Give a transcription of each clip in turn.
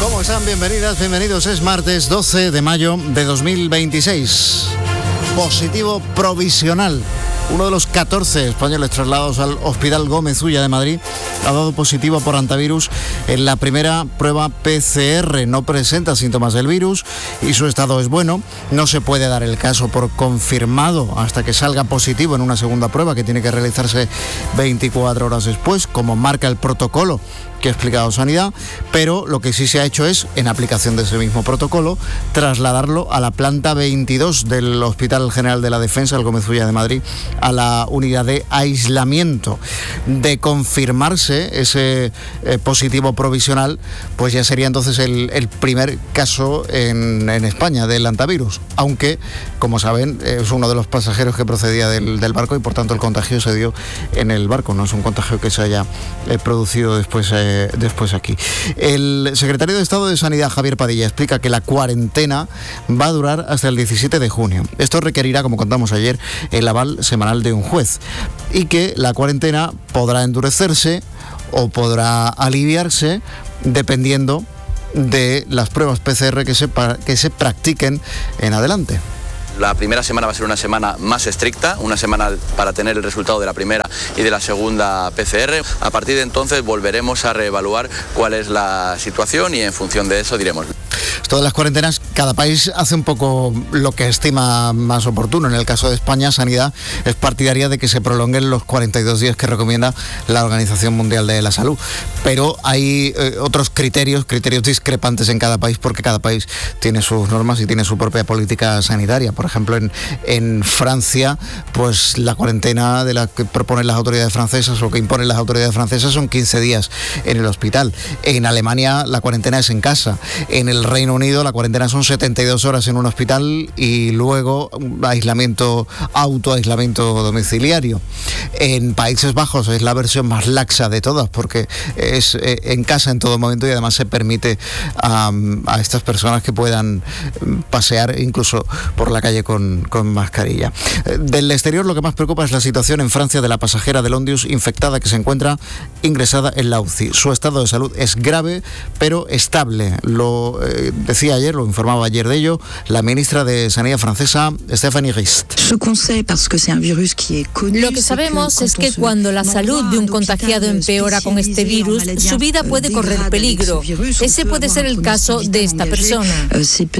¿Cómo están? Bienvenidas, bienvenidos. Es martes 12 de mayo de 2026. Positivo provisional. Uno de los 14 españoles trasladados al Hospital Gómez Ulla de Madrid ha dado positivo por hantavirus en la primera prueba PCR. No presenta síntomas del virus y su estado es bueno. No se puede dar el caso por confirmado hasta que salga positivo en una segunda prueba que tiene que realizarse 24 horas después, como marca el protocolo que ha explicado Sanidad, pero lo que sí se ha hecho es, en aplicación de ese mismo protocolo, trasladarlo a la planta 22 del Hospital General de la Defensa, el Gómez Ulla de Madrid, a la unidad de aislamiento. De confirmarse ese positivo provisional, pues ya sería entonces el primer caso en España del hantavirus, aunque, como saben, es uno de los pasajeros que procedía del barco y por tanto el contagio se dio en el barco, no es un contagio que se haya producido después aquí. El secretario de Estado de Sanidad, Javier Padilla, explica que la cuarentena va a durar hasta el 17 de junio. Esto requerirá, como contamos ayer, el aval semanal de un juez y que la cuarentena podrá endurecerse o podrá aliviarse dependiendo de las pruebas PCR que se practiquen en adelante. La primera semana va a ser una semana más estricta, una semana para tener el resultado de la primera y de la segunda PCR. A partir de entonces volveremos a reevaluar cuál es la situación y en función de eso diremos. Esto de las cuarentenas, cada país hace un poco lo que estima más oportuno. En el caso de España, Sanidad es partidaria de que se prolonguen los 42 días que recomienda la Organización Mundial de la Salud. Pero hay otros criterios discrepantes en cada país, porque cada país tiene sus normas y tiene su propia política sanitaria. Por ejemplo, en Francia, pues la cuarentena de la que proponen las autoridades francesas o que imponen las autoridades francesas son 15 días en el hospital. En Alemania la cuarentena es en casa. En el Reino Unido la cuarentena son 72 horas en un hospital y luego autoaislamiento domiciliario. En Países Bajos es la versión más laxa de todas porque es en casa en todo momento y además se permite a estas personas que puedan pasear incluso por la calle con mascarilla. Del exterior lo que más preocupa es la situación en Francia de la pasajera del Ondius infectada que se encuentra ingresada en la UCI. Su estado de salud es grave pero estable. Lo decía ayer, lo informaba ayer de ello, la ministra de Sanidad francesa, Stéphanie Rist. Lo que sabemos es que cuando la salud de un contagiado empeora con este virus, su vida puede correr peligro. Ese puede ser el caso de esta persona.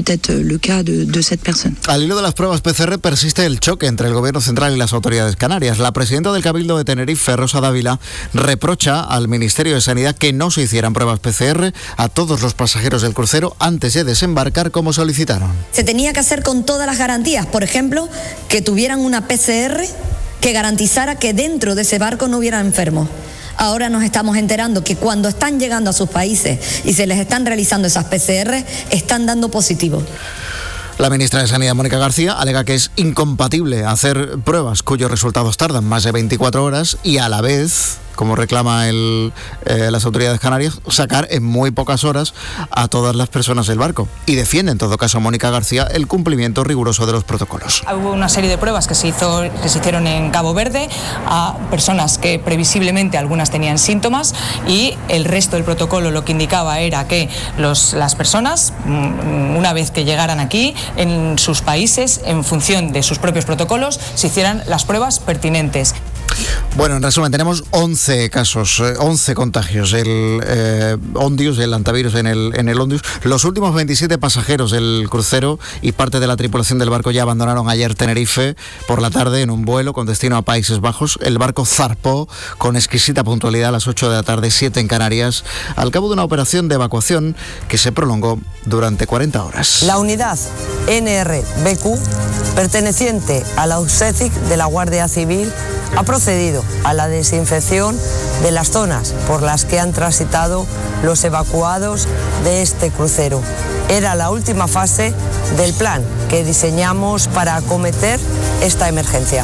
Al hilo de las pruebas PCR persiste el choque entre el Gobierno central y las autoridades canarias. La presidenta del Cabildo de Tenerife, Rosa Dávila, reprocha al Ministerio de Sanidad que no se hicieran pruebas PCR a todos los pasajeros del crucero antes de desembarcar como solicitaron. Se tenía que hacer con todas las garantías, por ejemplo, que tuvieran una PCR que garantizara que dentro de ese barco no hubiera enfermos. Ahora nos estamos enterando que cuando están llegando a sus países y se les están realizando esas PCR, están dando positivo. La ministra de Sanidad, Mónica García, alega que es incompatible hacer pruebas cuyos resultados tardan más de 24 horas y a la vez, como reclama las autoridades canarias, sacar en muy pocas horas a todas las personas del barco. Y defiende, en todo caso, Mónica García, el cumplimiento riguroso de los protocolos. Hubo una serie de pruebas que se hicieron en Cabo Verde a personas que previsiblemente algunas tenían síntomas y el resto del protocolo lo que indicaba era que las personas, una vez que llegaran aquí, en sus países, en función de sus propios protocolos, se hicieran las pruebas pertinentes. Bueno, en resumen, tenemos 11 casos, 11 contagios, el Ondius, el hantavirus en el Ondius. Los últimos 27 pasajeros del crucero y parte de la tripulación del barco ya abandonaron ayer Tenerife por la tarde en un vuelo con destino a Países Bajos. El barco zarpó con exquisita puntualidad a las 8 de la tarde, 7 en Canarias, al cabo de una operación de evacuación que se prolongó durante 40 horas. La unidad NRBQ, perteneciente a la USECIC de la Guardia Civil, ha procedido a la desinfección de las zonas por las que han transitado los evacuados de este crucero. Era la última fase del plan que diseñamos para acometer esta emergencia.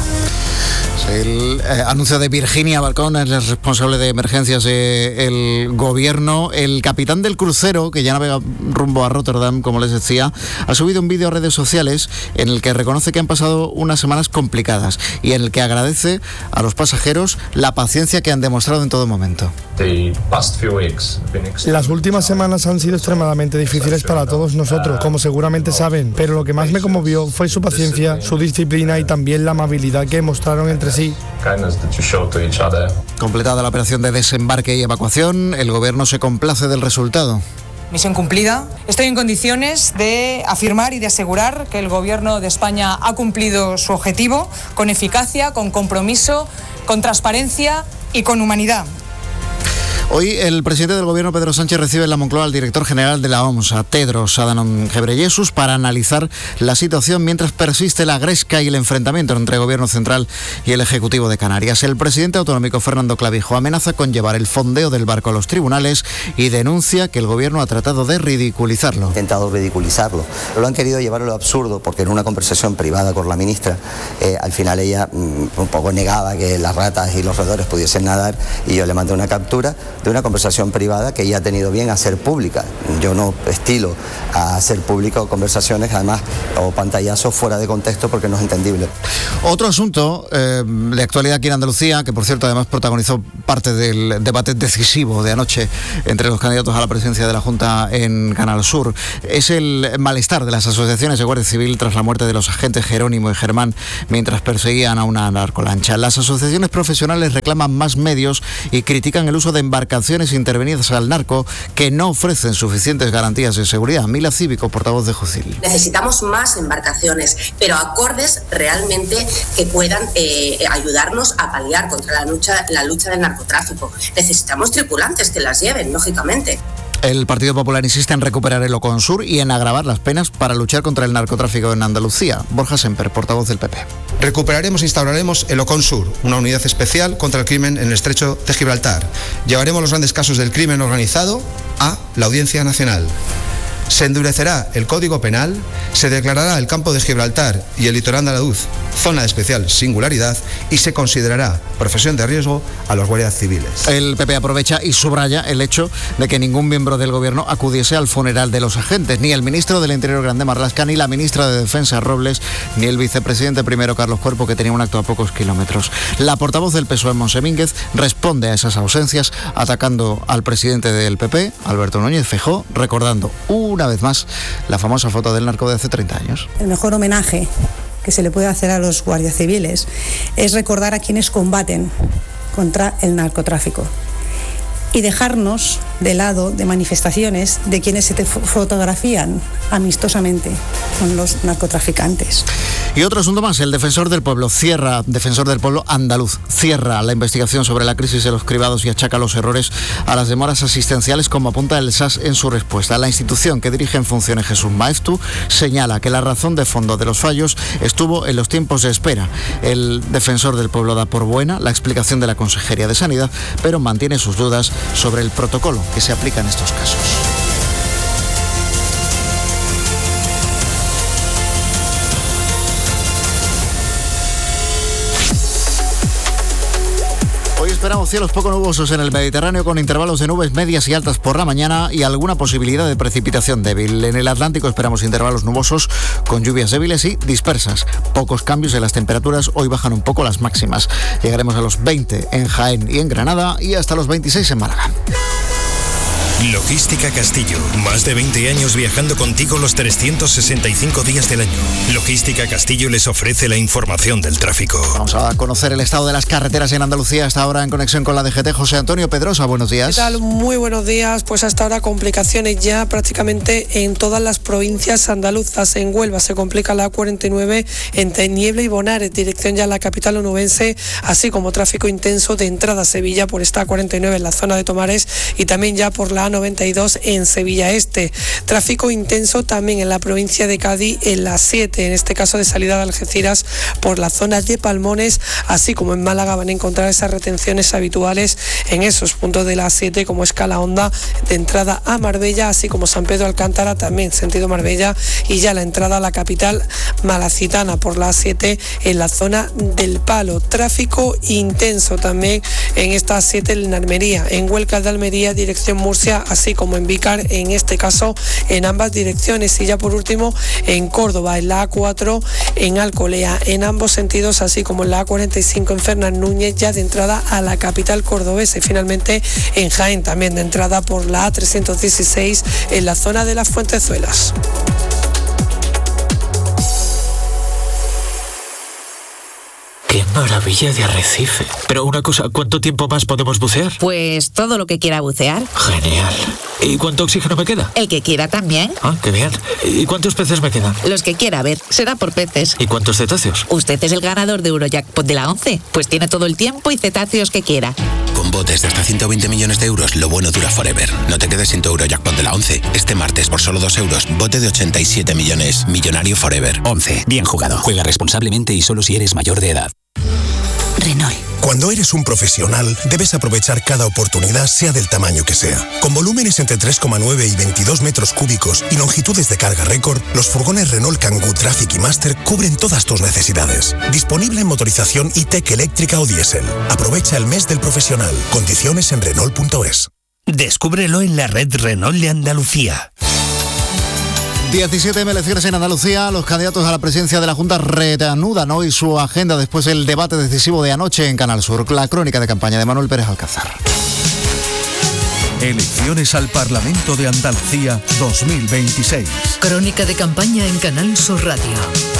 El anuncio de Virginia Balcón, es la responsable de emergencias del gobierno. El capitán del crucero, que ya navega rumbo a Rotterdam, como les decía, ha subido un vídeo a redes sociales en el que reconoce que han pasado unas semanas complicadas y en el que agradece a los pasajeros la paciencia que han demostrado en todo momento. Las últimas semanas han sido extremadamente difíciles para todos nosotros, como seguramente saben, pero lo que más me conmovió fue su paciencia, su disciplina y también la amabilidad que mostraron entre sí. Completada la operación de desembarque y evacuación, el gobierno se complace del resultado. Misión cumplida. Estoy en condiciones de afirmar y de asegurar que el Gobierno de España ha cumplido su objetivo con eficacia, con compromiso, con transparencia y con humanidad. Hoy el presidente del gobierno, Pedro Sánchez, recibe en la Moncloa al director general de la OMS, a Tedros Adhanom Ghebreyesus, para analizar la situación mientras persiste la gresca y el enfrentamiento entre el gobierno central y el ejecutivo de Canarias. El presidente autonómico, Fernando Clavijo, amenaza con llevar el fondeo del barco a los tribunales y denuncia que el gobierno ha tratado de ridiculizarlo. Intentado ridiculizarlo. Lo han querido llevar a lo absurdo porque en una conversación privada con la ministra, al final ella un poco negaba que las ratas y los roedores pudiesen nadar y yo le mandé una captura de una conversación privada que ella ha tenido bien hacer pública. Yo no estilo a hacer público conversaciones, además, o pantallazos fuera de contexto porque no es entendible. Otro asunto de actualidad aquí en Andalucía, que por cierto además protagonizó parte del debate decisivo de anoche entre los candidatos a la presidencia de la Junta en Canal Sur, es el malestar de las asociaciones de Guardia Civil tras la muerte de los agentes Jerónimo y Germán mientras perseguían a una narcolancha. Las asociaciones profesionales reclaman más medios y critican el uso de embarcaciones intervenidas al narco que no ofrecen suficientes garantías de seguridad. Mila Cívico, portavoz de Jucil. Necesitamos más embarcaciones, pero acordes realmente que puedan ayudarnos a paliar contra la lucha del narcotráfico. Necesitamos tripulantes que las lleven, lógicamente. El Partido Popular insiste en recuperar el Oconsur y en agravar las penas para luchar contra el narcotráfico en Andalucía. Borja Semper, portavoz del PP. Recuperaremos e instauraremos el Oconsur, una unidad especial contra el crimen en el estrecho de Gibraltar. Llevaremos los grandes casos del crimen organizado a la Audiencia Nacional. Se endurecerá el Código Penal, se declarará el campo de Gibraltar y el litoral andaluz zona de especial singularidad y se considerará profesión de riesgo a los guardias civiles. El PP aprovecha y subraya el hecho de que ningún miembro del gobierno acudiese al funeral de los agentes, ni el ministro del Interior Grande Marlaska, ni la ministra de Defensa Robles, ni el vicepresidente primero Carlos Cuerpo, que tenía un acto a pocos kilómetros. La portavoz del PSOE, Montse Mínguez, responde a esas ausencias atacando al presidente del PP, Alberto Núñez Feijóo, recordando una vez más la famosa foto del narco de hace 30 años. El mejor homenaje que se le puede hacer a los guardias civiles es recordar a quienes combaten contra el narcotráfico y dejarnos de lado de manifestaciones de quienes se fotografían amistosamente con los narcotraficantes. Y otro asunto más, el defensor del pueblo andaluz cierra la investigación sobre la crisis de los cribados y achaca los errores a las demoras asistenciales, como apunta el SAS en su respuesta. La institución que dirige en funciones Jesús Maeztu señala que la razón de fondo de los fallos estuvo en los tiempos de espera. El defensor del pueblo da por buena la explicación de la Consejería de Sanidad, pero mantiene sus dudas sobre el protocolo que se aplica en estos casos. Hoy esperamos cielos poco nubosos en el Mediterráneo con intervalos de nubes medias y altas por la mañana y alguna posibilidad de precipitación débil. En el Atlántico esperamos intervalos nubosos con lluvias débiles y dispersas. Pocos cambios en las temperaturas, hoy bajan un poco las máximas. Llegaremos a los 20 en Jaén y en Granada y hasta los 26 en Málaga. Logística Castillo, más de 20 años viajando contigo los 365 días del año. Logística Castillo les ofrece la información del tráfico. Vamos a conocer el estado de las carreteras en Andalucía hasta ahora en conexión con la DGT. José Antonio Pedrosa, buenos días. ¿Qué tal? Muy buenos días. Pues hasta ahora complicaciones ya prácticamente en todas las provincias andaluzas. En Huelva se complica la A49 entre Niebla y Bonares, dirección ya a la capital onubense, así como tráfico intenso de entrada a Sevilla por esta A49 en la zona de Tomares y también ya por la A92 en Sevilla Este. Tráfico intenso también en la provincia de Cádiz en la 7, en este caso de salida de Algeciras por la zona de Palmones, así como en Málaga van a encontrar esas retenciones habituales en esos puntos de la 7 como es Calahonda de entrada a Marbella, así como San Pedro Alcántara también sentido Marbella y ya la entrada a la capital malacitana por la 7 en la zona del Palo. Tráfico intenso también en esta 7 en Almería, en Huelca de Almería, dirección Murcia Valencia, así como en Vícar, en este caso en ambas direcciones. Y ya por último en Córdoba, en la A4 en Alcolea, en ambos sentidos, así como en la A45 en Fernán Núñez, ya de entrada a la capital cordobesa. Y finalmente en Jaén, también de entrada por la A316 en la zona de las Fuentezuelas. ¡Qué maravilla de arrecife! Pero una cosa, ¿cuánto tiempo más podemos bucear? Pues todo lo que quiera bucear. Genial. ¿Y cuánto oxígeno me queda? El que quiera también. Ah, qué bien. ¿Y cuántos peces me quedan? Los que quiera, a ver, será por peces. ¿Y cuántos cetáceos? Usted es el ganador de Eurojackpot de la 11, pues tiene todo el tiempo y cetáceos que quiera. Con botes de hasta 120 millones de euros, lo bueno dura forever. No te quedes sin tu Eurojackpot de la 11. Este martes, por solo 2 euros, bote de 87 millones. Millonario forever. 11. Bien jugado. Juega responsablemente y solo si eres mayor de edad. Renault. Cuando eres un profesional, debes aprovechar cada oportunidad, sea del tamaño que sea. Con volúmenes entre 3,9 y 22 metros cúbicos y longitudes de carga récord, los furgones Renault Kangoo Traffic y Master cubren todas tus necesidades. Disponible en motorización e-tech eléctrica o diésel. Aprovecha el mes del profesional. Condiciones en Renault.es. Descúbrelo en la red Renault de Andalucía. 17 elecciones en Andalucía. Los candidatos a la presidencia de la Junta reanudan hoy su agenda después del debate decisivo de anoche en Canal Sur. La crónica de campaña de Manuel Pérez Alcázar. Elecciones al Parlamento de Andalucía 2026. Crónica de campaña en Canal Sur Radio.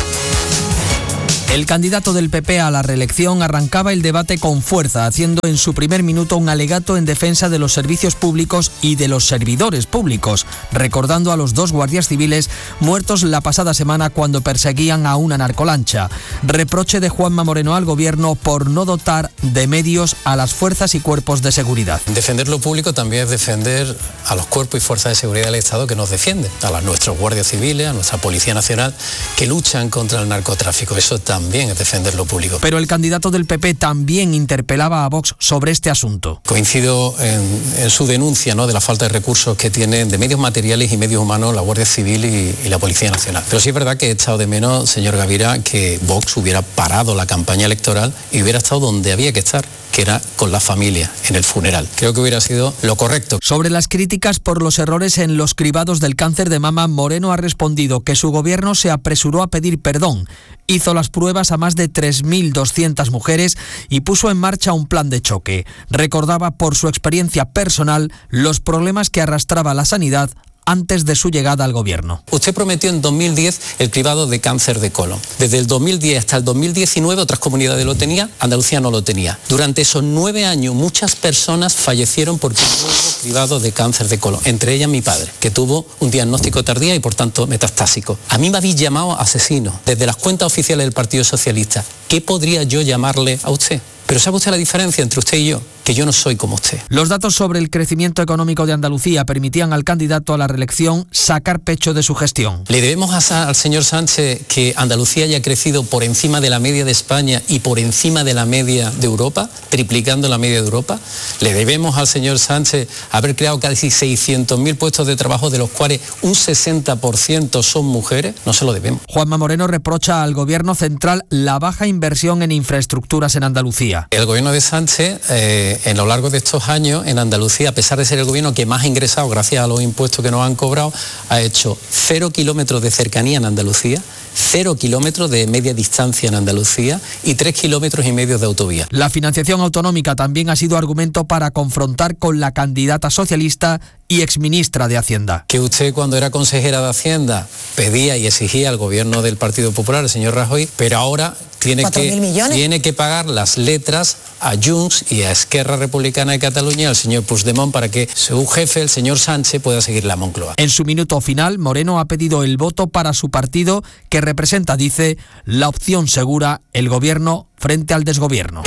El candidato del PP a la reelección arrancaba el debate con fuerza, haciendo en su primer minuto un alegato en defensa de los servicios públicos y de los servidores públicos, recordando a los 2 guardias civiles muertos la pasada semana cuando perseguían a una narcolancha. Reproche de Juanma Moreno al gobierno por no dotar de medios a las fuerzas y cuerpos de seguridad. Defender lo público también es defender a los cuerpos y fuerzas de seguridad del Estado que nos defienden, a nuestros guardias civiles, a nuestra Policía Nacional, que luchan contra el narcotráfico. Eso también es defender lo público. Pero el candidato del PP también interpelaba a Vox sobre este asunto. Coincido en su denuncia, ¿no?, de la falta de recursos que tienen, de medios materiales y medios humanos, la Guardia Civil y la Policía Nacional. Pero sí es verdad que he echado de menos, señor Gavira, que Vox hubiera parado la campaña electoral y hubiera estado donde había que estar, que era con la familia, en el funeral. Creo que hubiera sido lo correcto. Sobre las críticas por los errores en los cribados del cáncer de mama, Moreno ha respondido que su gobierno se apresuró a pedir perdón. Hizo las pruebas a más de 3.200 mujeres y puso en marcha un plan de choque. Recordaba por su experiencia personal los problemas que arrastraba la sanidad antes de su llegada al gobierno. Usted prometió en 2010 el cribado de cáncer de colon. Desde el 2010 hasta el 2019 otras comunidades lo tenían, Andalucía no lo tenía. Durante esos 9 años muchas personas fallecieron porque no hubo cribado de cáncer de colon, entre ellas mi padre, que tuvo un diagnóstico tardío y por tanto metastásico. A mí me habéis llamado asesino desde las cuentas oficiales del Partido Socialista. ¿Qué podría yo llamarle a usted? Pero ¿sabe usted la diferencia entre usted y yo? Que yo no soy como usted. Los datos sobre el crecimiento económico de Andalucía permitían al candidato a la reelección sacar pecho de su gestión. Le debemos al señor Sánchez que Andalucía haya crecido por encima de la media de España y por encima de la media de Europa, triplicando la media de Europa. Le debemos al señor Sánchez haber creado casi 600.000 puestos de trabajo, de los cuales un 60% son mujeres. No se lo debemos. Juanma Moreno reprocha al gobierno central la baja inversión en infraestructuras en Andalucía. El gobierno de Sánchez, en lo largo de estos años, en Andalucía, a pesar de ser el gobierno que más ha ingresado gracias a los impuestos que nos han cobrado, ha hecho 0 kilómetros de cercanía en Andalucía, 0 kilómetros de media distancia en Andalucía y 3,5 kilómetros de autovía. La financiación autonómica también ha sido argumento para confrontar con la candidata socialista y exministra de Hacienda. Que usted, cuando era consejera de Hacienda, pedía y exigía al gobierno del Partido Popular, el señor Rajoy, pero ahora tiene que pagar las letras a Junts y a Esquerra Republicana de Cataluña y al señor Puigdemont para que su jefe, el señor Sánchez, pueda seguir la Moncloa. En su minuto final, Moreno ha pedido el voto para su partido, que representa, dice, la opción segura, el gobierno frente al desgobierno.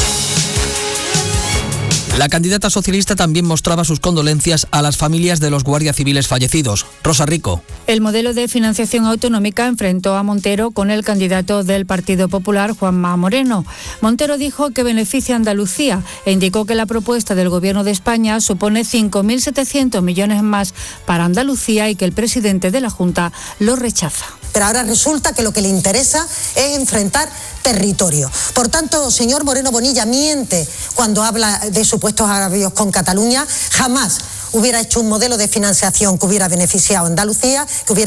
La candidata socialista también mostraba sus condolencias a las familias de los guardias civiles fallecidos. Rosa Rico. El modelo de financiación autonómica enfrentó a Montero con el candidato del Partido Popular, Juanma Moreno. Montero dijo que beneficia a Andalucía e indicó que la propuesta del Gobierno de España supone 5.700 millones más para Andalucía y que el presidente de la Junta lo rechaza. Pero ahora resulta que lo que le interesa es enfrentar territorio. Por tanto, señor Moreno Bonilla miente cuando habla de supuestos agravios con Cataluña. Jamás hubiera hecho un modelo de financiación que hubiera beneficiado a Andalucía,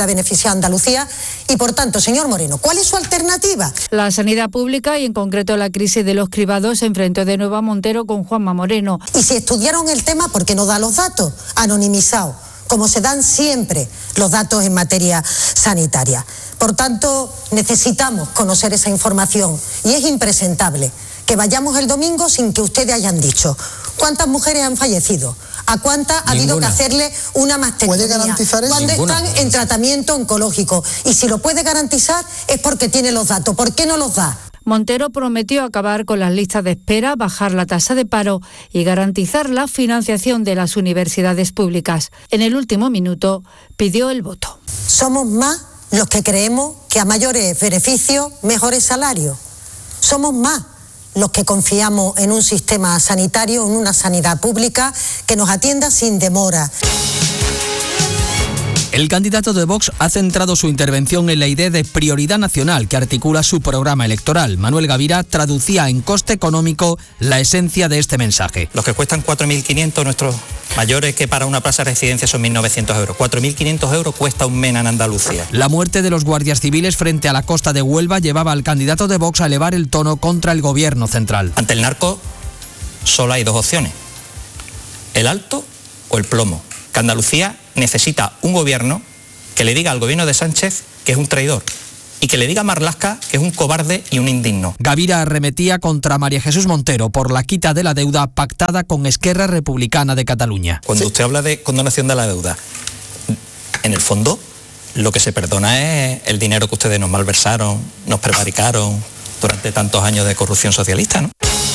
y por tanto, señor Moreno, ¿cuál es su alternativa? La sanidad pública y en concreto la crisis de los cribados se enfrentó de nuevo a Montero con Juanma Moreno. Y si estudiaron el tema, ¿por qué no da los datos anonimizados, como se dan siempre los datos en materia sanitaria? Por tanto, necesitamos conocer esa información y es impresentable que vayamos el domingo sin que ustedes hayan dicho cuántas mujeres han fallecido, a cuántas ha habido que hacerle una mastectomía, ¿puede garantizar eso? cuándo están en tratamiento oncológico, y si lo puede garantizar es porque tiene los datos. ¿Por qué no los da? Montero prometió acabar con las listas de espera, bajar la tasa de paro y garantizar la financiación de las universidades públicas. En el último minuto pidió el voto. Somos más los que creemos que a mayores beneficios, mejores salarios. Somos más los que confiamos en un sistema sanitario, en una sanidad pública que nos atienda sin demora. El candidato de Vox ha centrado su intervención en la idea de prioridad nacional que articula su programa electoral. Manuel Gavira traducía en coste económico la esencia de este mensaje. Los que cuestan 4.500, nuestros mayores, que para una plaza de residencia son 1.900 euros. 4.500 euros cuesta un MENA en Andalucía. La muerte de los guardias civiles frente a la costa de Huelva llevaba al candidato de Vox a elevar el tono contra el gobierno central. Ante el narco solo hay dos opciones: el alto o el plomo. Que Andalucía necesita un gobierno que le diga al gobierno de Sánchez que es un traidor y que le diga a Marlaska que es un cobarde y un indigno. Gavira arremetía contra María Jesús Montero por la quita de la deuda pactada con Esquerra Republicana de Cataluña. Cuando usted habla de condonación de la deuda, en el fondo lo que se perdona es el dinero que ustedes nos malversaron, nos prevaricaron durante tantos años de corrupción socialista, ¿no?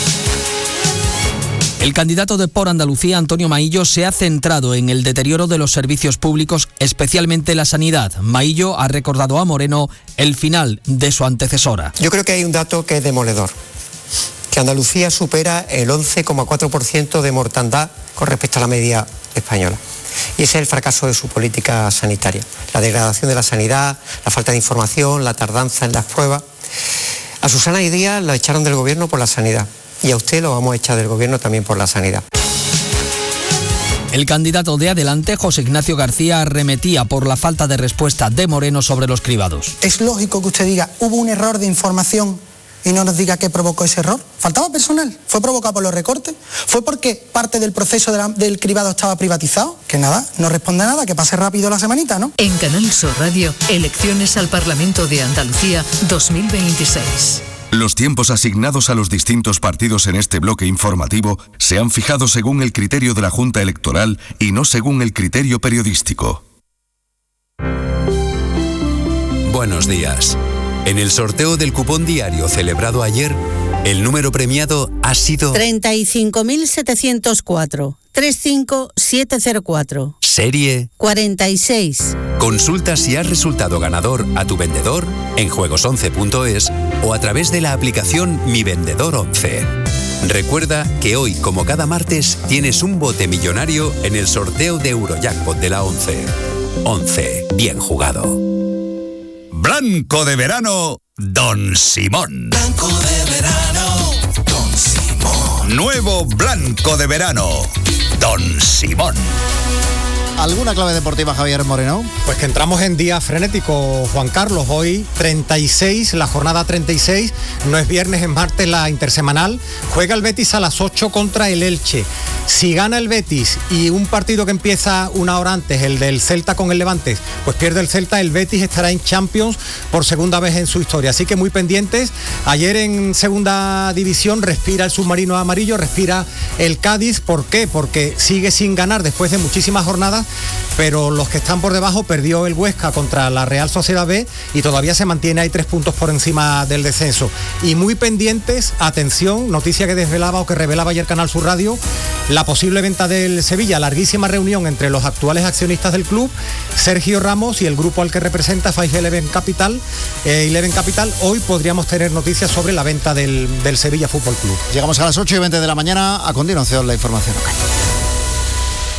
El candidato de Por Andalucía, Antonio Maillo, se ha centrado en el deterioro de los servicios públicos, especialmente la sanidad. Maillo ha recordado a Moreno el final de su antecesora. Yo creo que hay un dato que es demoledor, que Andalucía supera el 11,4% de mortandad con respecto a la media española. Y ese es el fracaso de su política sanitaria. La degradación de la sanidad, la falta de información, la tardanza en las pruebas. A Susana y Díaz la echaron del gobierno por la sanidad. Y a usted lo vamos a echar del gobierno también por la sanidad. El candidato de Adelante, José Ignacio García, arremetía por la falta de respuesta de Moreno sobre los cribados. Es lógico que usted diga, hubo un error de información y no nos diga qué provocó ese error. ¿Faltaba personal? ¿Fue provocado por los recortes? ¿Fue porque parte del proceso del cribado estaba privatizado? Que nada, no responde nada, que pase rápido la semanita, ¿no? En Canal Sur Radio, elecciones al Parlamento de Andalucía 2026. Los tiempos asignados a los distintos partidos en este bloque informativo se han fijado según el criterio de la Junta Electoral y no según el criterio periodístico. Buenos días. En el sorteo del cupón diario celebrado ayer, el número premiado ha sido 35.704. 35704. Serie 46. Consulta si has resultado ganador a tu vendedor en juegos11.es o a través de la aplicación Mi Vendedor 11. Recuerda que hoy, como cada martes, tienes un bote millonario en el sorteo de Eurojackpot de la 11. 11. Bien jugado. Blanco de verano, Don Simón. Blanco de verano, Don Simón. Nuevo blanco de verano, Don Simón. ¿Alguna clave deportiva, Javier Moreno? Pues que entramos en día frenético, Juan Carlos. Hoy 36, la jornada 36, no es viernes, es martes, la intersemanal. Juega el Betis a las 8 contra el Elche. Si gana el Betis y un partido que empieza una hora antes, el del Celta con el Levante, pues pierde el Celta, el Betis estará en Champions por segunda vez en su historia. Así que muy pendientes. Ayer en segunda división respira el submarino amarillo, respira el Cádiz. ¿Por qué? Porque sigue sin ganar después de muchísimas jornadas, pero los que están por debajo, perdió el Huesca contra la Real Sociedad B y todavía se mantiene ahí 3 puntos por encima del descenso. Y muy pendientes, atención, noticia que desvelaba o que revelaba ayer Canal Sur Radio, la posible venta del Sevilla, larguísima reunión entre los actuales accionistas del club, Sergio Ramos y el grupo al que representa 511 Capital. Hoy podríamos tener noticias sobre la venta del Sevilla Fútbol Club. Llegamos a las 8:20 de la mañana, a continuación la información local.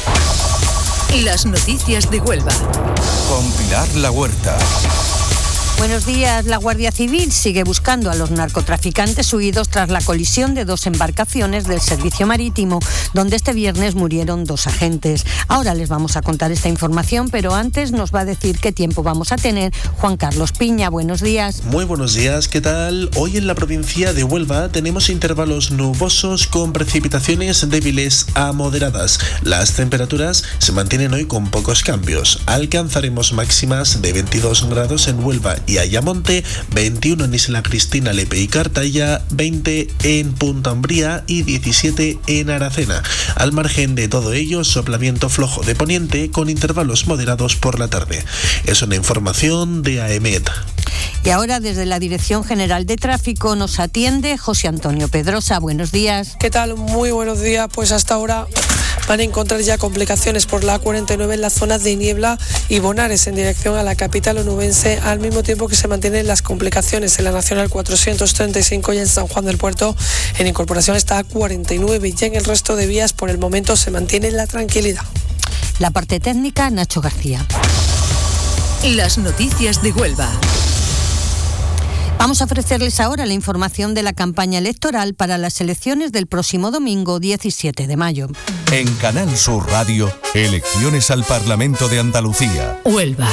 Las noticias de Huelva. Con Pilar La Huerta. Buenos días. La Guardia Civil sigue buscando a los narcotraficantes huidos tras la colisión de 2 embarcaciones del servicio marítimo, donde este viernes murieron 2 agentes. Ahora les vamos a contar esta información, pero antes nos va a decir qué tiempo vamos a tener Juan Carlos Piña. Buenos días. Muy buenos días, ¿qué tal? Hoy en la provincia de Huelva tenemos intervalos nubosos con precipitaciones débiles a moderadas. Las temperaturas se mantienen hoy con pocos cambios. Alcanzaremos máximas de 22 grados en Huelva y Ayamonte, 21 en Isla Cristina, Lepe y Cartaya, 20 en Punta Umbría y 17 en Aracena. Al margen de todo ello, soplamiento flojo de poniente con intervalos moderados por la tarde. Es una información de AEMET. Y ahora desde la Dirección General de Tráfico nos atiende José Antonio Pedrosa. Buenos días. ¿Qué tal? Muy buenos días. Pues hasta ahora van a encontrar ya complicaciones por la A49 en las zonas de Niebla y Bonares en dirección a la capital onubense, al mismo tiempo que se mantienen las complicaciones en la Nacional 435 y en San Juan del Puerto en incorporación está A49, y en el resto de vías por el momento se mantiene la tranquilidad. La parte técnica, Nacho García. Las noticias de Huelva. Vamos a ofrecerles ahora la información de la campaña electoral para las elecciones del próximo domingo 17 de mayo. En Canal Sur Radio, elecciones al Parlamento de Andalucía. Huelva.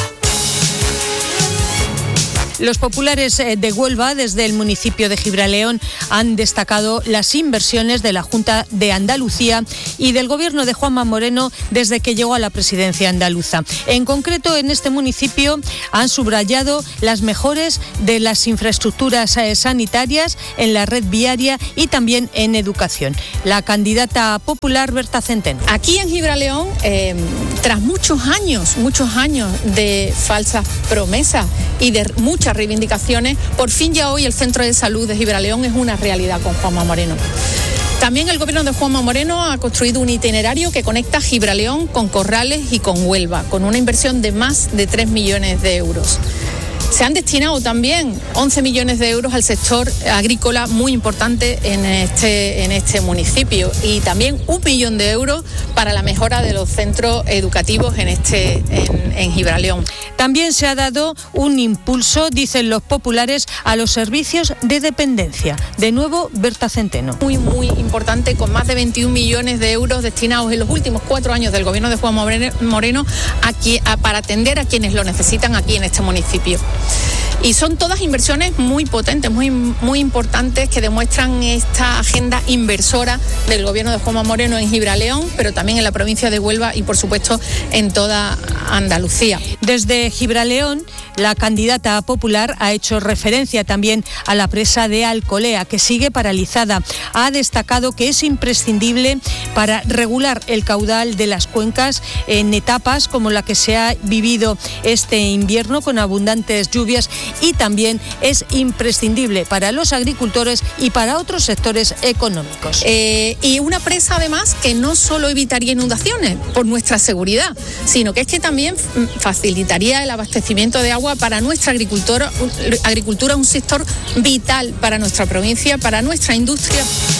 Los populares de Huelva, desde el municipio de Gibraleón, han destacado las inversiones de la Junta de Andalucía y del gobierno de Juanma Moreno desde que llegó a la presidencia andaluza. En concreto, en este municipio han subrayado las mejores de las infraestructuras sanitarias, en la red viaria y también en educación. La candidata popular, Berta Centeno. Aquí en Gibraleón, tras muchos años de falsas promesas y de muchas reivindicaciones, por fin ya hoy el Centro de Salud de Gibraleón es una realidad con Juanma Moreno. También el gobierno de Juanma Moreno ha construido un itinerario que conecta Gibraleón con Corrales y con Huelva, con una inversión de más de 3 millones de euros. Se han destinado también 11 millones de euros al sector agrícola, muy importante en este municipio, y también 1 millón de euros para la mejora de los centros educativos en Gibraleón. También se ha dado un impulso, dicen los populares, a los servicios de dependencia. De nuevo, Berta Centeno. Muy importante, con más de 21 millones de euros destinados en los últimos 4 años del gobierno de Juanma Moreno para atender a quienes lo necesitan aquí en este municipio. Y son todas inversiones muy potentes, muy importantes, que demuestran esta agenda inversora del gobierno de Juanma Moreno en Gibraleón, pero también en la provincia de Huelva y, por supuesto, en toda Andalucía. Desde Gibraleón, la candidata popular ha hecho referencia también a la presa de Alcolea, que sigue paralizada. Ha destacado que es imprescindible para regular el caudal de las cuencas en etapas como la que se ha vivido este invierno, con abundantes lluvias, y también es imprescindible para los agricultores y para otros sectores económicos. Y una presa, además, que no solo evitaría inundaciones por nuestra seguridad, sino que es que también facilitaría el abastecimiento de agua para nuestra agricultura, un sector vital para nuestra provincia, para nuestra industria.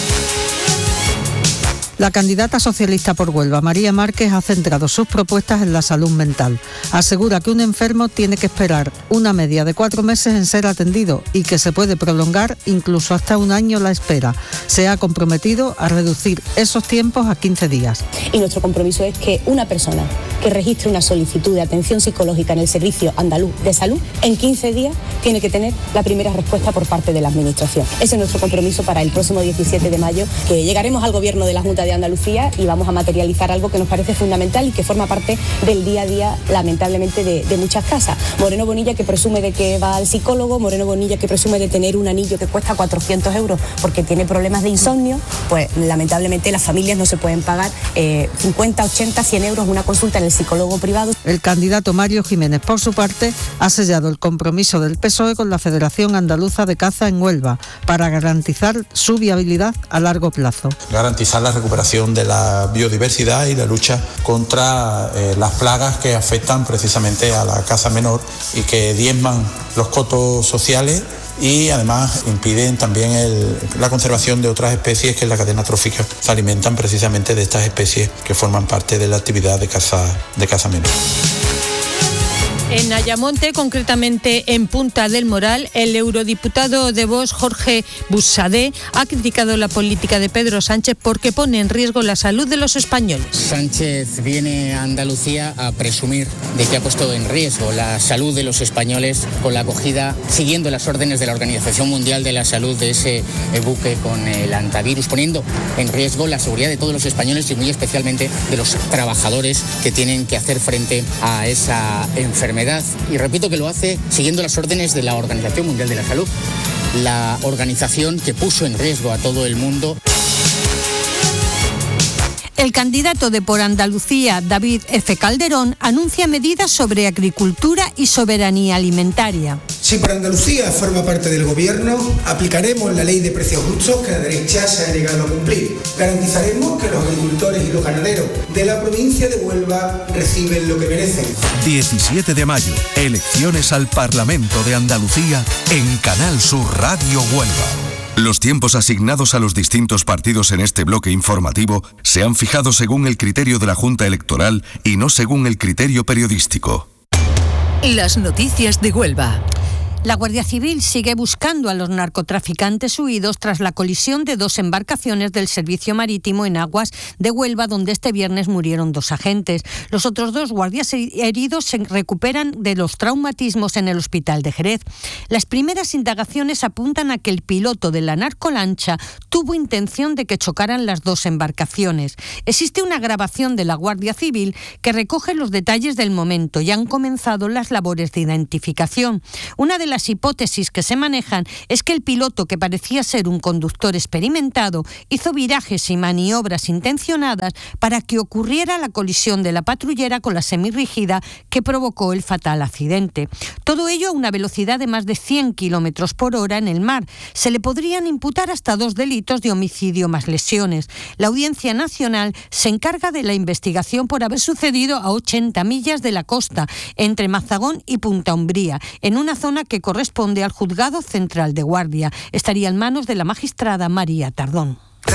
La candidata socialista por Huelva, María Márquez, ha centrado sus propuestas en la salud mental. Asegura que un enfermo tiene que esperar una media de 4 meses en ser atendido y que se puede prolongar incluso hasta 1 año la espera. Se ha comprometido a reducir esos tiempos a 15 días. Y nuestro compromiso es que una persona que registre una solicitud de atención psicológica en el Servicio Andaluz de Salud, en 15 días tiene que tener la primera respuesta por parte de la Administración. Ese es nuestro compromiso para el próximo 17 de mayo, que llegaremos al Gobierno de la Junta de Andalucía y vamos a materializar algo que nos parece fundamental y que forma parte del día a día, lamentablemente, de muchas casas. Moreno Bonilla, que presume de que va al psicólogo, Moreno Bonilla, que presume de tener un anillo que cuesta 400 euros porque tiene problemas de insomnio, pues lamentablemente las familias no se pueden pagar 50, 80, 100 euros una consulta en el psicólogo privado. El candidato Mario Jiménez, por su parte, ha sellado el compromiso del PSOE con la Federación Andaluza de Caza en Huelva para garantizar su viabilidad a largo plazo. Garantizar la recuperación de la biodiversidad y la lucha contra las plagas que afectan precisamente a la caza menor y que diezman los cotos sociales y además impiden también la conservación de otras especies que en la cadena trófica se alimentan precisamente de estas especies que forman parte de la actividad de caza menor. En Ayamonte, concretamente en Punta del Moral, el eurodiputado de Vox, Jorge Buxadé, ha criticado la política de Pedro Sánchez porque pone en riesgo la salud de los españoles. Sánchez viene a Andalucía a presumir de que ha puesto en riesgo la salud de los españoles con la acogida, siguiendo las órdenes de la Organización Mundial de la Salud, de ese buque con el antivirus, poniendo en riesgo la seguridad de todos los españoles y muy especialmente de los trabajadores que tienen que hacer frente a esa enfermedad. Y repito que lo hace siguiendo las órdenes de la Organización Mundial de la Salud, la organización que puso en riesgo a todo el mundo. El candidato de Por Andalucía, David F. Calderón, anuncia medidas sobre agricultura y soberanía alimentaria. Si Por Andalucía forma parte del gobierno, aplicaremos la ley de precios justos que la derecha se ha negado a cumplir. Garantizaremos que los agricultores y los ganaderos de la provincia de Huelva reciben lo que merecen. 17 de mayo, elecciones al Parlamento de Andalucía en Canal Sur Radio Huelva. Los tiempos asignados a los distintos partidos en este bloque informativo se han fijado según el criterio de la Junta Electoral y no según el criterio periodístico. Las noticias de Huelva. La Guardia Civil sigue buscando a los narcotraficantes huidos tras la colisión de 2 embarcaciones del Servicio Marítimo en aguas de Huelva, donde este viernes murieron 2 agentes. Los otros 2 guardias heridos se recuperan de los traumatismos en el hospital de Jerez. Las primeras indagaciones apuntan a que el piloto de la narcolancha tuvo intención de que chocaran las 2 embarcaciones. Existe una grabación de la Guardia Civil que recoge los detalles del momento y han comenzado las labores de identificación. Una de las hipótesis que se manejan es que el piloto, que parecía ser un conductor experimentado, hizo virajes y maniobras intencionadas para que ocurriera la colisión de la patrullera con la semirrígida que provocó el fatal accidente. Todo ello a una velocidad de más de 100 km por hora en el mar. Se le podrían imputar hasta 2 delitos de homicidio más lesiones. La Audiencia Nacional se encarga de la investigación por haber sucedido a 80 millas de la costa, entre Mazagón y Punta Umbría, en una zona que corresponde al Juzgado Central de Guardia. Estaría en manos de la magistrada María Tardón.